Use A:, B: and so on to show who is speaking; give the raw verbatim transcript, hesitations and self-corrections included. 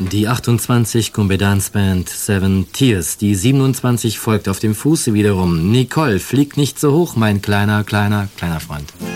A: Die achtundzwanzig Kumbe Dance Band Seven Tears. Die siebenundzwanzig folgt auf dem Fuße wiederum. Nicole, flieg nicht so hoch, mein kleiner, kleiner, kleiner Freund.